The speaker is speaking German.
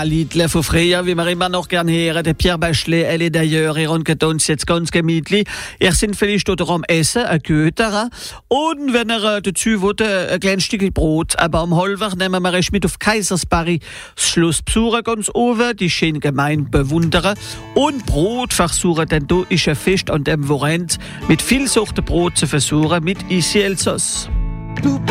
Liedle von früher, wie wir immer noch gern hören. Der Pierre Bachelet, elle est d'ailleurs, und uns jetzt ganz gemütlich. Sind vielleicht dort am Essen, ein Götter. Und wenn dazu wollte, ein kleines Stück Brot. Aber am Halbwach nehmen wir euch mit auf Kaisersbarri. Das Schloss besuchen ganz oben, die schön gemein bewundern. Und Brot versuchen, denn da ist ein Fest an dem Wochenende mit viel Sorten Brot zu versuchen, mit Isi Elsass.